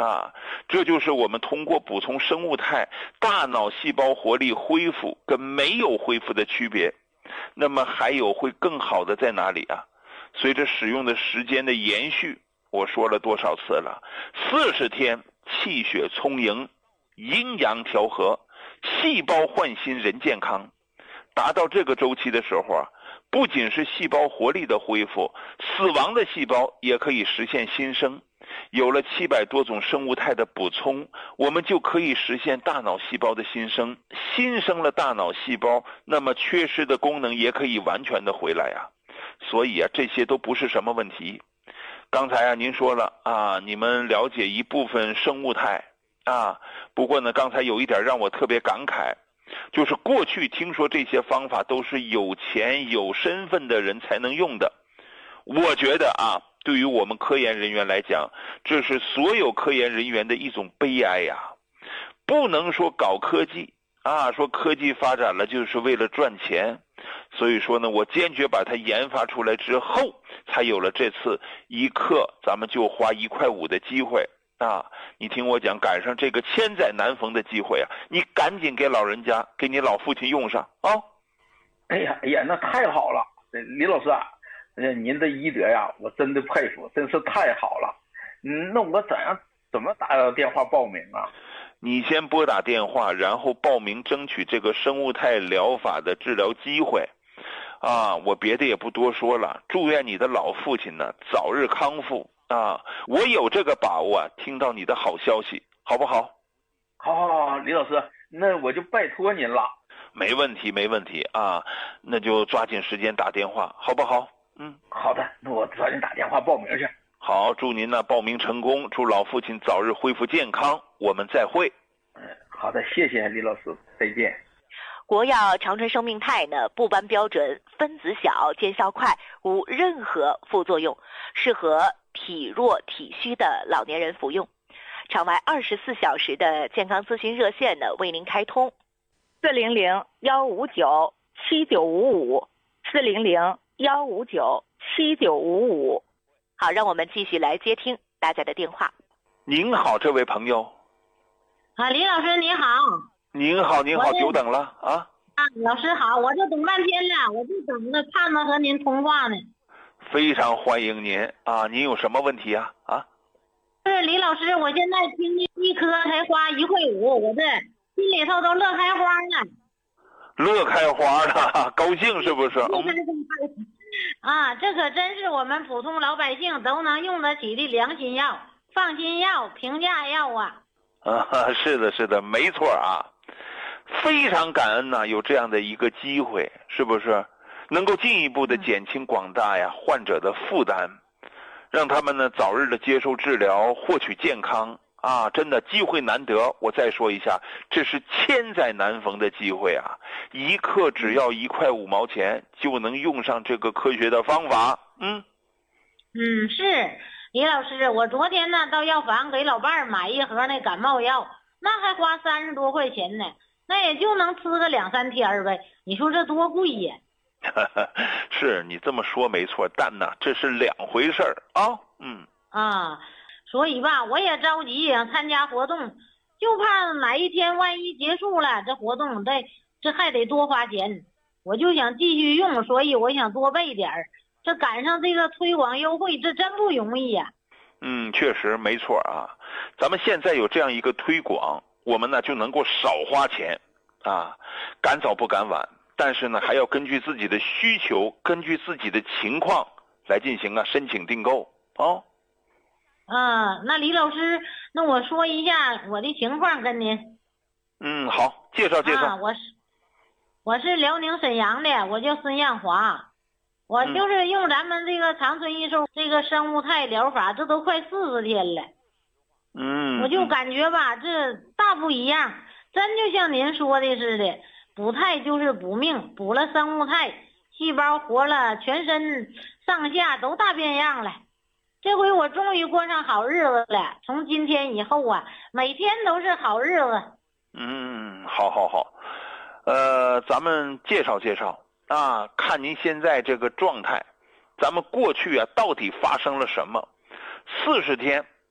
这就是我们通过补充生物肽，大脑细胞活力恢复跟没有恢复的区别。那么还有会更好的在哪里啊？随着使用的时间的延续，我说了多少次了，40天气血充盈，阴阳调和，细胞焕新人健康。达到这个周期的时候啊，不仅是细胞活力的恢复，死亡的细胞也可以实现新生。有了700多种生物肽的补充，我们就可以实现大脑细胞的新生。新生了大脑细胞，那么缺失的功能也可以完全的回来啊。所以啊，这些都不是什么问题。刚才啊，您说了啊，你们了解一部分生物肽啊，不过呢，刚才有一点让我特别感慨，就是过去听说这些方法都是有钱有身份的人才能用的。我觉得啊，对于我们科研人员来讲，这是所有科研人员的一种悲哀呀。不能说搞科技啊，说科技发展了就是为了赚钱。所以说呢，我坚决把它研发出来之后，才有了这次一克咱们就花1.5块的机会啊！你听我讲，赶上这个千载难逢的机会啊，你赶紧给老人家，给你老父亲用上啊！ 哎呀，那太好了，李老师啊，您的医德呀，我真的佩服，真是太好了。那我怎么打电话报名啊？ 你先拨打电话，然后报名争取这个生物肽疗法的治疗机会。我别的也不多说了，祝愿你的老父亲呢早日康复啊！我有这个把握听到你的好消息，好不好？ 好，李老师，那我就拜托您了。 没问题啊，那就抓紧时间打电话，好不好？ 好的，那我抓紧打电话报名去。 好，祝您呢报名成功，祝老父亲早日恢复健康，我们再会。 好的，谢谢李老师，再见。 国药长春生命肽呢，不搬标准，分子小，见效快，无任何副作用，适合体弱体虚的老年人服用。场外24小时的健康咨询热线呢为您开通，400-159-7955，400-159-7955。好，让我们继续来接听大家的电话。 您好，这位朋友。 李老师你好。 您好，久等了啊！ 老师好，我这等半天了，我就等着盼着和您通话呢。 非常欢迎您啊！您有什么问题啊？ 是李老师，我现在听一颗才花1.5块，我这心里头都乐开花了。 乐开花了，高兴是不是？ 这可真是我们普通老百姓都能用得起的良心药、放心药、平价药啊！ 是的，没错啊。非常感恩呐，有这样的一个机会，是不是能够进一步的减轻广大患者的负担，让他们呢早日的接受治疗，获取健康啊！真的机会难得，我再说一下，这是千载难逢的机会啊！一克只要1.5块就能用上这个科学的方法。 是李老师，我昨天呢到药房给老伴儿买一盒那感冒药，那还花30多块钱呢。那也就能吃个2、3天呗，你说这多贵呀？ 是你这么说没错，但呢这是2回事儿啊。 所以吧，我也着急想参加活动，就怕哪一天万一结束了这活动，这还得多花钱，我就想继续用，所以我想多备点儿。这赶上这个推广优惠，这真不容易呀。 确实没错啊。咱们现在有这样一个推广，我们呢就能够少花钱啊，赶早不赶晚，但是呢还要根据自己的需求，根据自己的情况来进行申请订购那李老师，那我说一下我的情况跟您。 好，介绍。 我是辽宁沈阳的，我叫孙艳华，我就是用咱们这个长春益寿这个生物肽疗法，这都快40天了。我就感觉吧，这大不一样，真就像您说的似的，补肽就是补命，补了生物肽，细胞活了，全身上下都大变样了。这回我终于过上好日子了，从今天以后啊，每天都是好日子。 好，咱们介绍啊，看您现在这个状态，咱们过去到底发生了什么？40天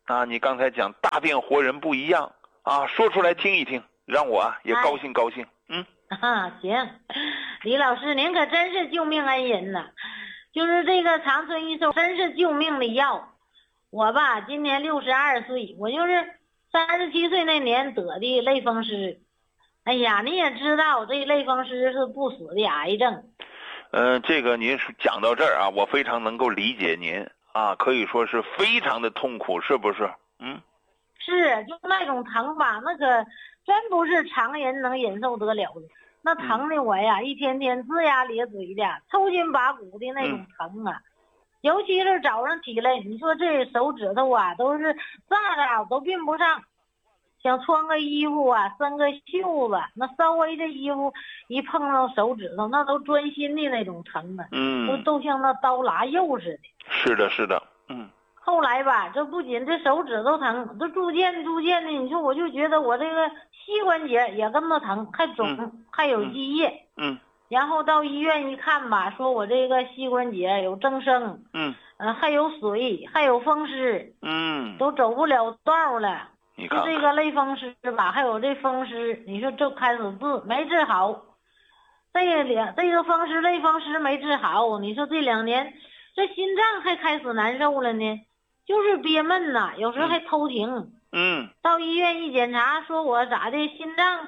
啊，你刚才讲大变活人不一样啊，说出来听一听，让我也高兴高兴。 行，李老师您可真是救命恩人呐！就是这个长春益寿真是救命的药。我吧今年62岁，我就是37岁那年得的类风湿。哎呀，你也知道这类风湿是不死的癌症。 这个您讲到这儿啊，我非常能够理解您啊，可以说是非常的痛苦，是不是？ 是，就那种疼吧，那个真不是常人能忍受得了的。那疼的我呀，一天天龇牙咧嘴的，抽筋拔骨的那种疼啊。尤其是早上起来，你说这手指头啊，都是咋着都并不上。想穿个衣服啊，伸个袖子，那稍微的衣服一碰到手指头，那都钻心的那种疼啊。都像那刀剌肉似的。 是的，是的。 后来吧，这不仅这手指头疼，这逐渐的，你说我就觉得我这个膝关节也跟着疼，还肿，还有积液。然后到医院一看吧，说我这个膝关节有增生，还有水，还有风湿，都走不了道了。 你看就这个类风湿吧，还有这风湿，你说就开始治，没治好。这个风湿类风湿没治好，你说这2年，这心脏还开始难受了呢，就是憋闷呐，有时候还偷停。到医院一检查，说我咋的，心脏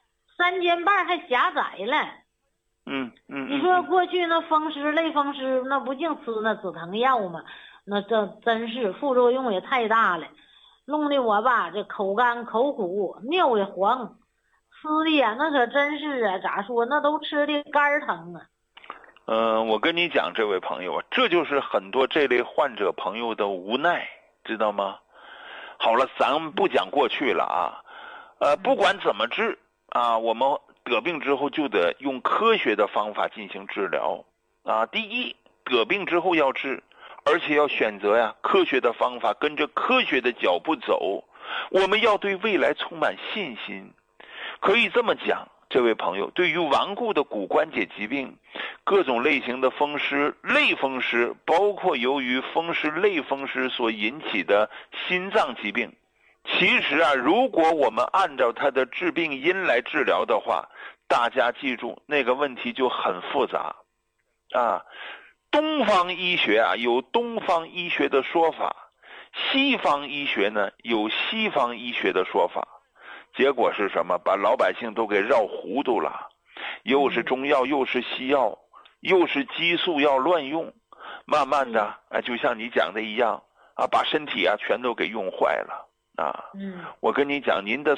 3间半还狭窄了。你说过去那类风湿，那不净吃那止疼药吗？那这真是副作用也太大了，弄得我吧这口干口苦，尿也黄，吃的呀那可真是啊，咋说那都吃的肝疼啊。 我跟你讲，这位朋友，这就是很多这类患者朋友的无奈，知道吗？好了，咱们不讲过去了啊，不管怎么治啊，我们得病之后就得用科学的方法进行治疗啊。第一，得病之后要治，而且要选择科学的方法，跟着科学的脚步走。我们要对未来充满信心。可以这么讲，这位朋友，对于顽固的骨关节疾病，各种类型的风湿、类风湿，包括由于风湿、类风湿所引起的心脏疾病，其实如果我们按照它的致病因来治疗的话，大家记住那个问题就很复杂啊。东方医学有东方医学的说法，西方医学呢有西方医学的说法，结果是什么？把老百姓都给绕糊涂了，又是中药，又是西药，又是激素药乱用，慢慢的就像你讲的一样把身体全都给用坏了啊。我跟你讲，您的